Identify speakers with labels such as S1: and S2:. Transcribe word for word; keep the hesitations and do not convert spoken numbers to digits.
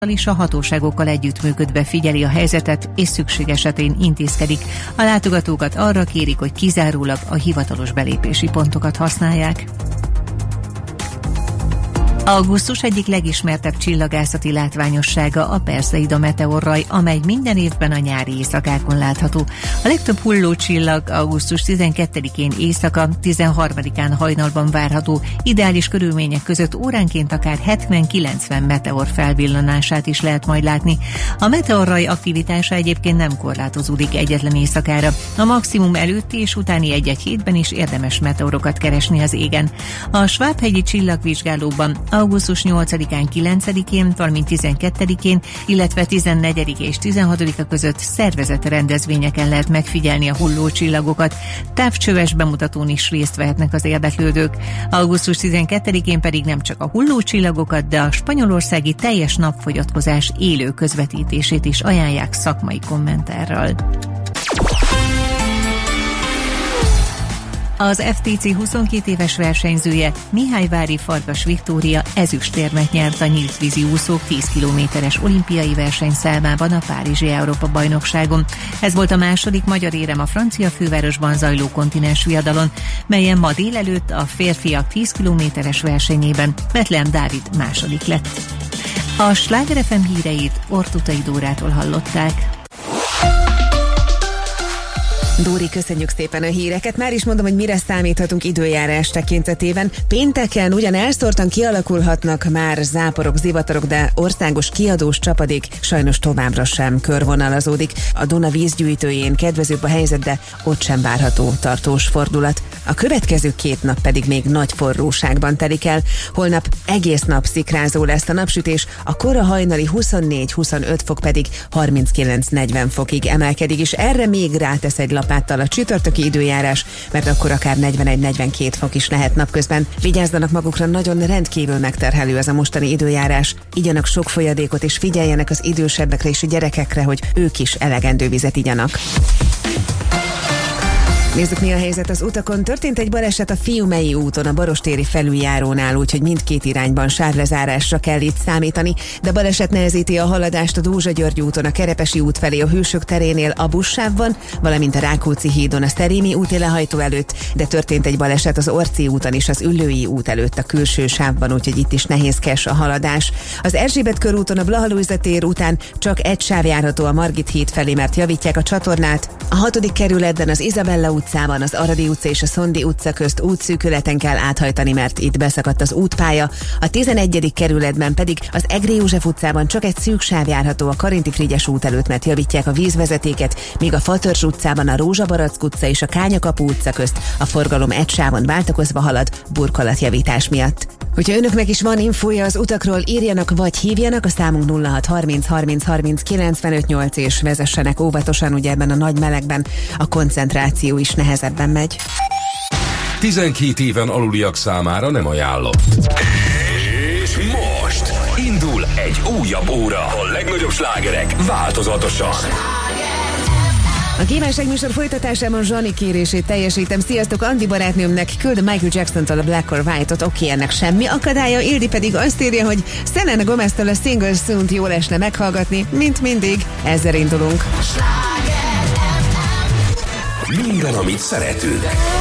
S1: és a hatóságokkal együttműködve figyeli a helyzetet, és szükség esetén intézkedik. A látogatókat arra kérik, hogy kizárólag a hivatalos belépési pontokat használják. Augusztus egyik legismertebb csillagászati látványossága a Perseida meteorraj, amely minden évben a nyári éjszakákon látható. A legtöbb hullócsillag augusztus tizenkettedikén éjszaka, tizenharmadikán hajnalban várható, ideális körülmények között óránként akár hetven-kilencven meteor felvillanását is lehet majd látni. A meteorraj aktivitása egyébként nem korlátozódik egyetlen éjszakára. A maximum előtti és utáni egy-egy hétben is érdemes meteorokat keresni az égen. A Svábhegyi csillagvizsgálóban augusztus nyolcadikán, kilencedikén, valamint tizenkettedikén, illetve tizennegyedike és tizenhatodika között szervezett rendezvényeken lehet megfigyelni a hullócsillagokat. Távcsöves bemutatón is részt vehetnek az érdeklődők. augusztus tizenkettedikén pedig nem csak a hullócsillagokat, de a spanyolországi teljes napfogyatkozás élő közvetítését is ajánlják szakmai kommentárral. Az ef té cé huszonkét éves versenyzője, Mihályvári Farkas Viktória ezüstérmet nyert a nyílt vízi úszók tíz kilométeres olimpiai versenyszámában a Párizsi Európa-bajnokságon. Ez volt a második magyar érem a francia fővárosban zajló kontinens viadalon, melyen ma délelőtt a férfiak tíz kilométeres versenyében Betlehem Dávid második lett. A Sláger ef em híreit Ortutai Dórától hallották.
S2: Dóri, köszönjük szépen a híreket. Már is mondom, hogy mire számíthatunk időjárás tekintetében. Pénteken ugyan elszórtan kialakulhatnak már záporok, zivatarok, de országos kiadós csapadék sajnos továbbra sem körvonalazódik. A Duna vízgyűjtőjén kedvezőbb a helyzet, de ott sem várható tartós fordulat. A következő két nap pedig még nagy forróságban telik el. Holnap egész nap szikrázó lesz a napsütés, a kora hajnali huszonnégy-huszonöt fok pedig harminckilenc-negyven fokig emelkedik, és erre még rátesz egy lapáttal a csütörtöki időjárás, mert akkor akár negyvenegy-negyvenkét fok is lehet napközben. Vigyázzanak magukra, nagyon rendkívül megterhelő ez a mostani időjárás. Igyanak sok folyadékot, és figyeljenek az idősebbekre és a gyerekekre, hogy ők is elegendő vizet igyanak. Nézzük, mi a helyzet az utakon. Történt egy baleset a Fiumei úton, a Barostéri felüljárónál, úgyhogy mindkét irányban sávlezárásra kell itt számítani, de baleset nehezíti a haladást a Dózsa-György úton, a Kerepesi út felé a Hősök terénél a buszsávban, valamint a Rákóczi hídon a Szerémi úti lehajtó előtt, de történt egy baleset az Orci úton és az Üllői út előtt a külső sávban, úgyhogy itt is nehézkes a haladás. Az Erzsébet körúton a Blaha Lujza tér után csak egy sáv járható a Margit híd felé, mert javítják a csatornát. A hatodik kerületben az Izabella utcában, az Aradi utca és a Szondi utca közt útszűkületen kell áthajtani, mert itt beszakadt az útpálya. A tizenegyedik kerületben pedig az Egri József utcában csak egy szűk sáv járható a Karinti Frigyes út előtt, mert javítják a vízvezetéket, míg a Fatörzs utcában a Rózsa-Barack utca és a Kányakapu utca közt a forgalom egy sávon váltakozva halad burkolatjavítás miatt. Hogyha önöknek is van infója az utakról, írjanak vagy hívjanak, a számunk nulla hat harminc harminc harminc kilencvenöt nyolc, és vezessenek óvatosan, ugye ebben a nagy melegben a koncentráció is nehezebben megy.
S3: tizenkét éven aluliak számára nem ajánlott. És most indul egy újabb óra. A legnagyobb slágerek változatosan.
S2: A kívánság műsor folytatásában Zsani kérését teljesítem. Sziasztok, Andi barátnőmnek küld Michael Jackson-tól a Black or White-ot, oké, ennek semmi akadálya. Ildi pedig azt írja, hogy Selena Gomez-től a Single Soon-t jól esne meghallgatni, mint mindig. Ezzel indulunk.
S3: Minden, amit szeretünk.